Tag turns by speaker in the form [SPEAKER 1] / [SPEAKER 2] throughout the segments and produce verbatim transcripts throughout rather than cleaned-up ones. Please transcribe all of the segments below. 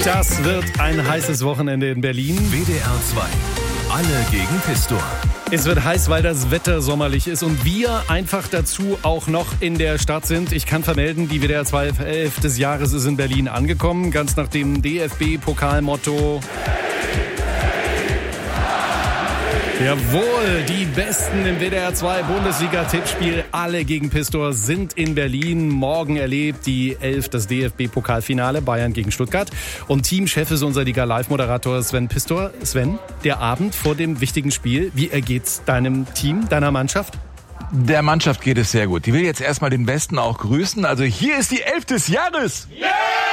[SPEAKER 1] Das wird ein heißes Wochenende in Berlin.
[SPEAKER 2] W D R zwei. Alle gegen Pistor.
[SPEAKER 1] Es wird heiß, weil das Wetter sommerlich ist und wir einfach dazu auch noch in der Stadt sind. Ich kann vermelden, die W D R zwei elf des Jahres ist in Berlin angekommen. Ganz nach dem D F B-Pokalmotto. Jawohl, die Besten im W D R zwei Bundesliga-Tippspiel, alle gegen Pistor, sind in Berlin. Morgen erlebt die elf das D F B-Pokalfinale, Bayern gegen Stuttgart. Und Teamchef ist unser Liga-Live-Moderator Sven Pistor. Sven, der Abend vor dem wichtigen Spiel, wie ergeht's deinem Team, deiner Mannschaft?
[SPEAKER 3] Der Mannschaft geht es sehr gut. Die will jetzt erstmal den Besten auch grüßen. Also hier ist die elf des Jahres. Yeah!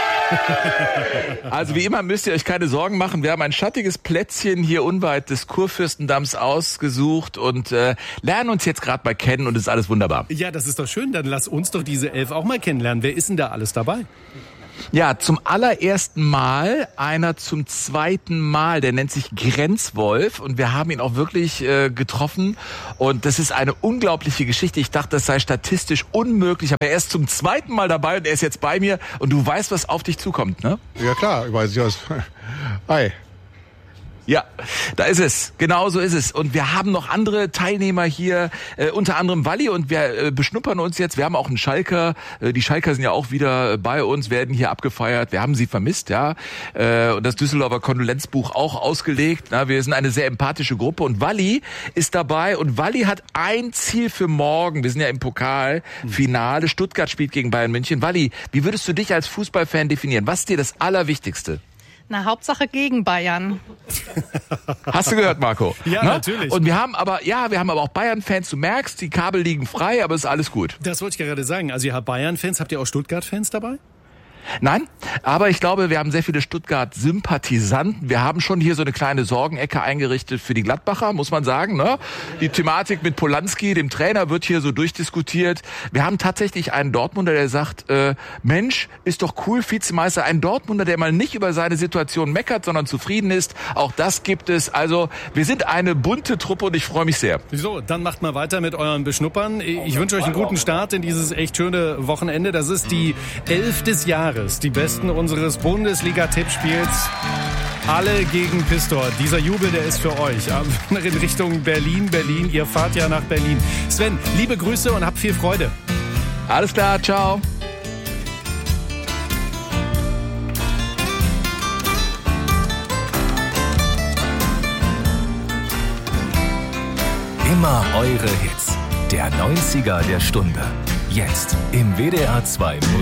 [SPEAKER 3] Also wie immer müsst ihr euch keine Sorgen machen. Wir haben ein schattiges Plätzchen hier unweit des Kurfürstendamms ausgesucht und äh, lernen uns jetzt gerade mal kennen und ist alles wunderbar.
[SPEAKER 1] Ja, das ist doch schön. Dann lass uns doch diese elf auch mal kennenlernen. Wer ist denn da alles dabei?
[SPEAKER 3] Ja, zum allerersten Mal einer zum zweiten Mal, der nennt sich Grenzwolf und wir haben ihn auch wirklich äh, getroffen und das ist eine unglaubliche Geschichte. Ich dachte, das sei statistisch unmöglich, aber er ist zum zweiten Mal dabei und er ist jetzt bei mir und du weißt, was auf dich zukommt, ne?
[SPEAKER 4] Ja klar, ich weiß ich was. Hi.
[SPEAKER 3] Ja, da ist es. Genau so ist es. Und wir haben noch andere Teilnehmer hier, äh, unter anderem Walli und wir äh, beschnuppern uns jetzt. Wir haben auch einen Schalker. Äh, die Schalker sind ja auch wieder bei uns, werden hier abgefeiert. Wir haben sie vermisst, ja. Äh, und das Düsseldorfer Kondolenzbuch auch ausgelegt. Na, wir sind eine sehr empathische Gruppe und Walli ist dabei und Walli hat ein Ziel für morgen. Wir sind ja im Pokalfinale. Stuttgart spielt gegen Bayern München. Walli, wie würdest du dich als Fußballfan definieren? Was ist dir das Allerwichtigste?
[SPEAKER 5] Na, Hauptsache gegen Bayern.
[SPEAKER 3] Hast du gehört, Marco?
[SPEAKER 1] Ja,
[SPEAKER 3] ne?
[SPEAKER 1] Natürlich.
[SPEAKER 3] Und wir haben aber, ja, wir haben aber auch Bayern-Fans. Du merkst, die Kabel liegen frei, aber ist alles gut.
[SPEAKER 1] Das wollte ich gerade sagen. Also ihr habt Bayern-Fans, habt ihr auch Stuttgart-Fans dabei?
[SPEAKER 3] Nein, aber ich glaube, wir haben sehr viele Stuttgart-Sympathisanten. Wir haben schon hier so eine kleine Sorgenecke eingerichtet für die Gladbacher, muss man sagen. Ne? Die Thematik mit Polanski, dem Trainer, wird hier so durchdiskutiert. Wir haben tatsächlich einen Dortmunder, der sagt, äh, Mensch, ist doch cool, Vizemeister. Ein Dortmunder, der mal nicht über seine Situation meckert, sondern zufrieden ist. Auch das gibt es. Also wir sind eine bunte Truppe und ich freue mich sehr.
[SPEAKER 1] So, dann macht mal weiter mit euren Beschnuppern. Ich wünsche euch einen guten Start in dieses echt schöne Wochenende. Das ist die elf des Jahres. Die Besten unseres Bundesliga-Tippspiels. Alle gegen Pistor. Dieser Jubel, der ist für euch. In Richtung Berlin, Berlin. Ihr fahrt ja nach Berlin. Sven, liebe Grüße und habt viel Freude.
[SPEAKER 3] Alles klar, ciao.
[SPEAKER 2] Immer eure Hits. Der neunziger der Stunde. Jetzt im W D R zwei Musik.